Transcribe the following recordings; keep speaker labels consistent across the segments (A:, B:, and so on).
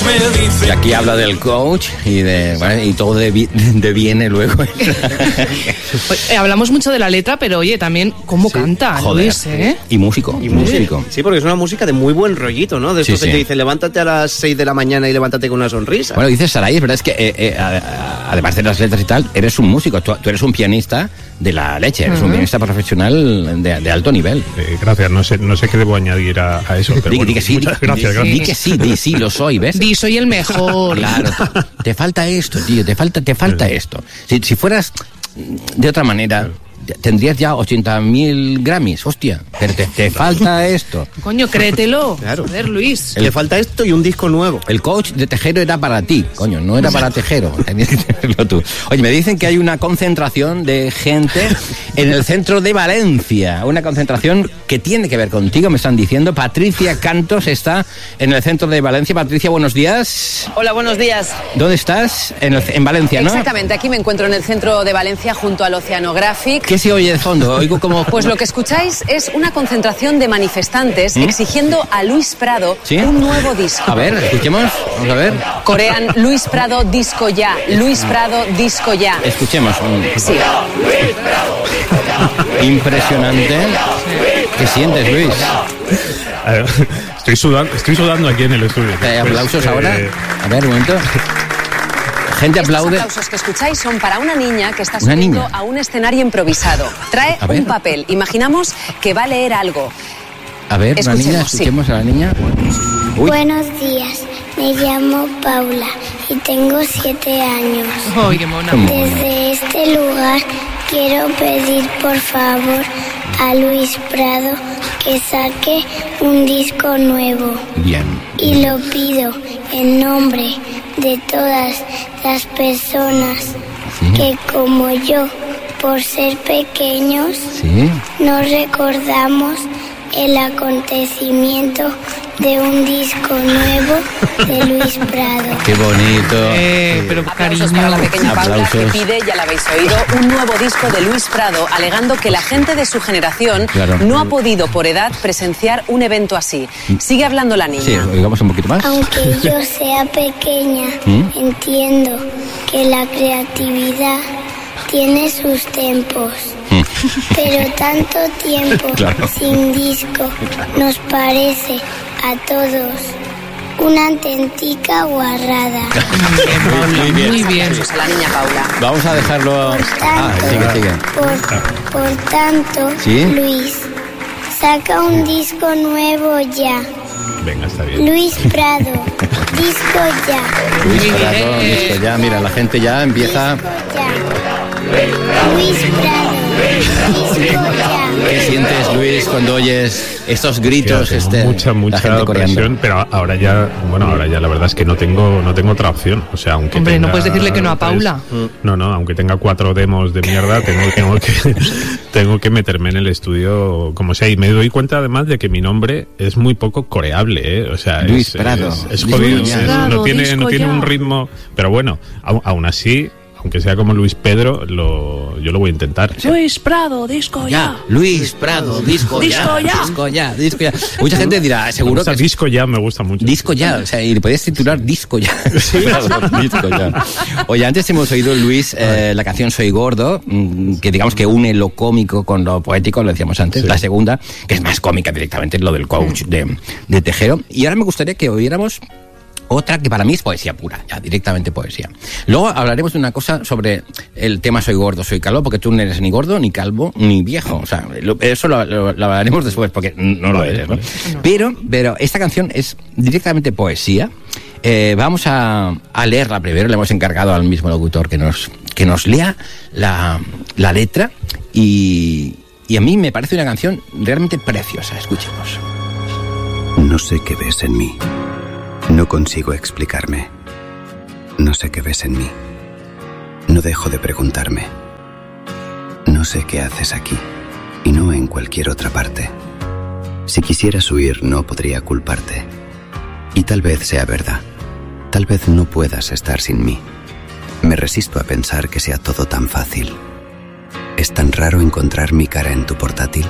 A: Y aquí habla del coach y y todo deviene luego.
B: Hablamos mucho de la letra, pero oye, también cómo canta Luis, ¿eh?
A: Y músico.
C: Sí, porque es una música de muy buen rollito, ¿no? De esto que te dice, levántate a las 6 de la mañana y levántate con una sonrisa.
A: Bueno, dices, Saray, es verdad, es que además de las letras y tal, eres un músico, tú eres un pianista de la leche, eres un pianista profesional de alto nivel.
D: Gracias, no sé qué debo añadir a eso, pero
A: di que sí,
D: muchas gracias.
A: Di que sí, di sí, lo soy, ¿ves?
B: Di, soy el mejor.
A: Claro, te falta esto, tío, te falta esto. Si fueras de otra manera, tendrías ya 80.000 Grammys, hostia, pero te falta esto.
B: Coño, créetelo.
C: Claro.
B: Joder, Luis.
C: Le falta esto y un disco nuevo.
A: El coach de Tejero era para ti, coño, no era para Tejero, tenías que tenerlo tú. Oye, me dicen que hay una concentración de gente en el centro de Valencia, una concentración que tiene que ver contigo, me están diciendo. Patricia Cantos está en el centro de Valencia. Patricia, buenos días.
E: Hola, buenos días.
A: ¿Dónde estás? En Valencia, ¿no?
E: Exactamente, aquí me encuentro en el centro de Valencia junto al Oceanographic.
A: ¿Qué se oye de fondo? Oigo como...
E: Pues lo que escucháis es una concentración de manifestantes exigiendo a Luis Prado un nuevo disco.
A: A ver, escuchemos, vamos a ver.
E: Corean Luis Prado disco ya, Luis Prado disco ya.
A: Escuchemos.
E: Sí.
A: Impresionante. ¿Qué sientes, Luis?
D: Estoy sudando aquí en el estudio.
A: ¿Aplausos ahora? A ver, un momento. Gente aplaude.
E: Estos aplausos que escucháis son para una niña que está subiendo a un escenario improvisado. Trae un papel. Imaginamos que va a leer algo.
A: A ver, escuchemos a la niña. Uy.
F: Buenos días, me llamo Paula y tengo 7 años.
B: ¡Ay, qué mona!
F: Desde este lugar quiero pedir por favor a Luis Prado que saque un disco nuevo.
A: Bien.
F: Y lo pido en nombre de todas las personas que como yo, por ser pequeños, no recordamos el acontecimiento de un disco nuevo de Luis Prado.
A: ¡Qué bonito!
B: Pero
E: aplausos para la pequeña Paula, que pide, ya la habéis oído, un nuevo disco de Luis Prado, alegando que la gente de su generación no ha podido por edad presenciar un evento así. Sigue hablando la niña.
A: Sí, oigamos un poquito más.
F: Aunque yo sea pequeña, entiendo que la creatividad tiene sus tiempos. Pero tanto tiempo sin disco nos parece a todos una auténtica guarrada.
A: Muy bien.
E: A la niña Paula.
A: Vamos a dejarlo... sigue.
F: Por tanto, Luis, saca un disco nuevo ya.
D: Venga, está bien.
F: Luis Prado, disco ya.
A: Luis Prado, disco ya. Mira, la gente ya empieza...
F: Luis Prado, disco ya.
A: ¿Qué sientes, Luis, cuando oyes estos gritos?
D: Mucha presión, pero ahora ya la verdad es que no tengo otra opción. O sea, aunque
B: no puedes decirle que no a Paula.
D: No, aunque tenga 4 demos de mierda, tengo que meterme en el estudio como sea. Y me doy cuenta además de que mi nombre es muy poco coreable, ¿eh? O sea,
A: Luis Prado.
D: Es jodido. No tiene un ritmo, pero bueno, aún así, aunque sea como Luis Pedro, yo lo voy a intentar.
B: Luis Prado, disco ya.
A: Luis Prado, disco ya. Mucha gente dirá, seguro que...
D: Disco ya me gusta mucho.
A: Disco ya, o sea, y le podías titular disco ya. Disco ya. Oye, antes hemos oído, Luis, la canción Soy Gordo, que digamos que une lo cómico con lo poético, lo decíamos antes. La segunda, que es más cómica directamente, lo del coach de Tejero. Y ahora me gustaría que oyéramos otra que para mí es poesía pura, ya directamente poesía. Luego hablaremos de una cosa sobre el tema soy gordo, soy calvo, porque tú no eres ni gordo, ni calvo, ni viejo. O sea, eso lo hablaremos después, porque no lo eres, ¿no? Pero esta canción es directamente poesía. Vamos a leerla primero, le hemos encargado al mismo locutor que nos lea la letra y a mí me parece una canción realmente preciosa. Escuchemos.
G: No sé qué ves en mí. No consigo explicarme. No sé qué ves en mí. No dejo de preguntarme. No sé qué haces aquí, y no en cualquier otra parte. Si quisieras huir, no podría culparte. Y tal vez sea verdad. Tal vez no puedas estar sin mí. Me resisto a pensar que sea todo tan fácil. ¿Es tan raro encontrar mi cara en tu portátil?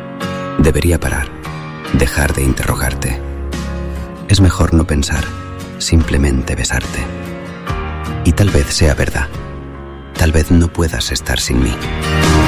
G: Debería parar. Dejar de interrogarte. Es mejor no pensar, simplemente besarte. Y tal vez sea verdad. Tal vez no puedas estar sin mí.